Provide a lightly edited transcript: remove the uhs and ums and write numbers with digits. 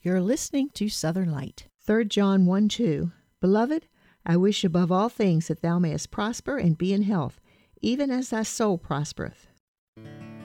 You're listening to Southern Light. 3 John 1:2. Beloved, I wish above all things that thou mayest prosper and be in health, even as thy soul prospereth.